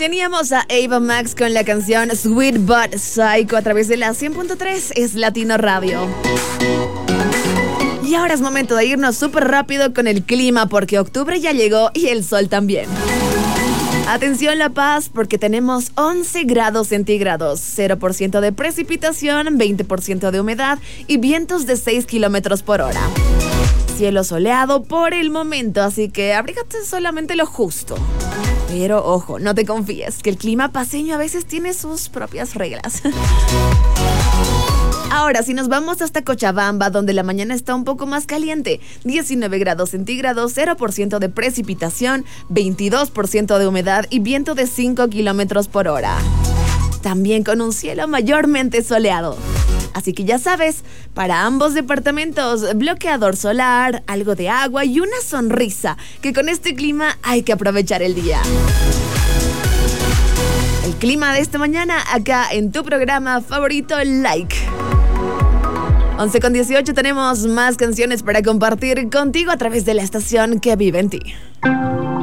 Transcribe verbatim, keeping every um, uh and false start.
Teníamos a Ava Max con la canción Sweet But Psycho a través de la cien punto tres es Latino Radio. Y ahora es momento de irnos súper rápido con el clima porque octubre ya llegó y el sol también. Atención La Paz porque tenemos once grados centígrados, cero por ciento de precipitación, veinte por ciento de humedad y vientos de seis kilómetros por hora. Cielo soleado por el momento, así que abrígate solamente lo justo. Pero ojo, no te confíes, que el clima paceño a veces tiene sus propias reglas. Ahora, si nos vamos hasta Cochabamba, donde la mañana está un poco más caliente, diecinueve grados centígrados, cero por ciento de precipitación, veintidós por ciento de humedad y viento de cinco kilómetros por hora. También con un cielo mayormente soleado. Así que ya sabes, para ambos departamentos, bloqueador solar, algo de agua y una sonrisa, que con este clima hay que aprovechar el día. El clima de esta mañana acá en tu programa favorito, Like. once con dieciocho tenemos más canciones para compartir contigo a través de la estación que vive en ti.